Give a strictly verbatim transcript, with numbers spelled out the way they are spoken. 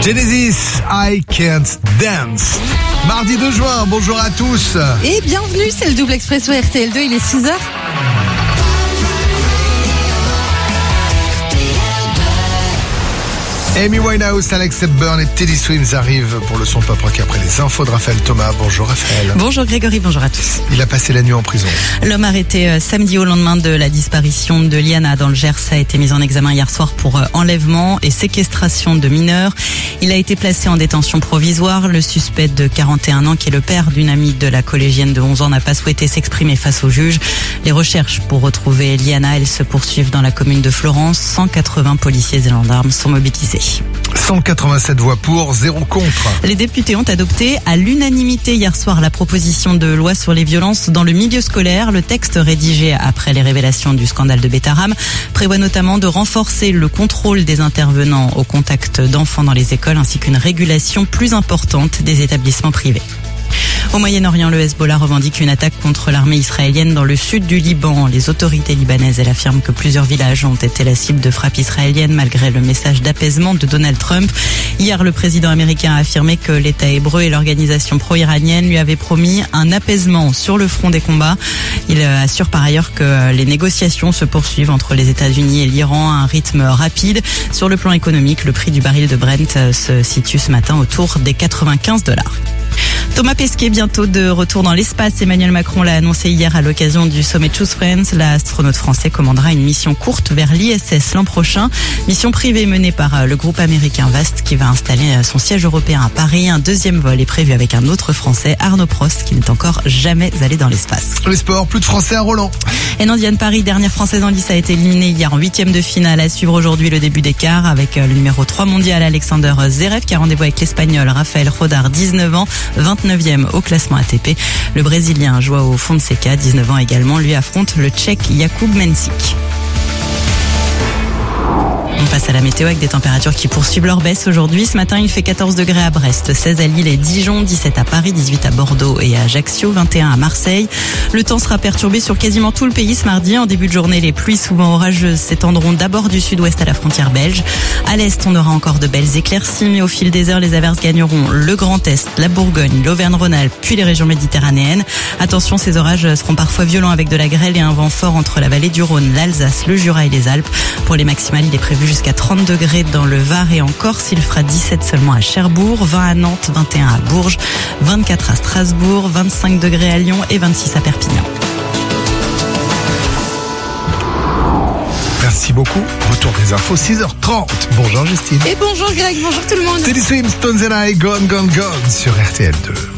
Genesis, I Can't Dance. Mardi deux juin, bonjour à tous. Et bienvenue, c'est le double expresso R T L deux, il est six heures. Amy Winehouse, Alex Hepburn et Teddy Swims arrivent pour le son pop rock après les infos de Raphaël Thomas. Bonjour Raphaël. Bonjour Grégory, bonjour à tous. Il a passé la nuit en prison. L'homme arrêté samedi au lendemain de la disparition de Liana dans le Gers a été mis en examen hier soir pour enlèvement et séquestration de mineurs. Il a été placé en détention provisoire. Le suspect de quarante et un ans, qui est le père d'une amie de la collégienne de onze ans, n'a pas souhaité s'exprimer face au juge. Les recherches pour retrouver Liana, elles se poursuivent dans la commune de Florence. cent quatre-vingts policiers et gendarmes sont mobilisés. cent quatre-vingt-sept voix pour, zéro contre. Les députés ont adopté à l'unanimité hier soir la proposition de loi sur les violences dans le milieu scolaire. Le texte rédigé après les révélations du scandale de Betharam prévoit notamment de renforcer le contrôle des intervenants au contact d'enfants dans les écoles ainsi qu'une régulation plus importante des établissements privés. Au Moyen-Orient, le Hezbollah revendique une attaque contre l'armée israélienne dans le sud du Liban. Les autorités libanaises, elles affirment que plusieurs villages ont été la cible de frappes israéliennes malgré le message d'apaisement de Donald Trump. Hier, le président américain a affirmé que l'État hébreu et l'organisation pro-iranienne lui avaient promis un apaisement sur le front des combats. Il assure par ailleurs que les négociations se poursuivent entre les États-Unis et l'Iran à un rythme rapide. Sur le plan économique, le prix du baril de Brent se situe ce matin autour des quatre-vingt-quinze dollars. Thomas Pesquet, bientôt de retour dans l'espace. Emmanuel Macron l'a annoncé hier à l'occasion du sommet Choose Friends. L'astronaute français commandera une mission courte vers l'I S S l'an prochain. Mission privée menée par le groupe américain Vast qui va installer son siège européen à Paris. Un deuxième vol est prévu avec un autre Français, Arnaud Prost, qui n'est encore jamais allé dans l'espace. Les sports, plus de Français à Roland. Et Nandiane Paris, dernière Française en lice, a été éliminée hier en huitième de finale. À suivre aujourd'hui le début des quarts avec le numéro trois mondial Alexander Zverev qui a rendez-vous avec l'Espagnol Rafael Rodar, dix-neuf ans, vingt-neuvième au classement A T P. Le Brésilien Joao Fonseca, dix-neuf ans également, lui affronte le Tchèque Jakub Mensik. On passe à la météo avec des températures qui poursuivent leur baisse aujourd'hui. Ce matin, il fait quatorze degrés à Brest, seize à Lille et Dijon, dix-sept à Paris, dix-huit à Bordeaux et à Ajaccio, vingt et un à Marseille. Le temps sera perturbé sur quasiment tout le pays ce mardi. En début de journée, les pluies souvent orageuses s'étendront d'abord du sud-ouest à la frontière belge. À l'est, on aura encore de belles éclaircies, mais au fil des heures, les averses gagneront le Grand Est, la Bourgogne, l'Auvergne-Rhône-Alpes, puis les régions méditerranéennes. Attention, ces orages seront parfois violents avec de la grêle et un vent fort entre la vallée du Rhône, l'Alsace, le Jura et les Alpes. Pour les maximales, il est prévu jusqu'à trente degrés dans le Var et en Corse. Il fera dix-sept seulement à Cherbourg, vingt à Nantes, vingt et un à Bourges, vingt-quatre à Strasbourg, vingt-cinq degrés à Lyon et vingt-six à Perpignan. Merci beaucoup. Retour des infos, six heures trente. Bonjour Justine. Et bonjour Greg, bonjour tout le monde. Teddy Swims, Stones and I, Gone, Gone, Gone sur R T L deux.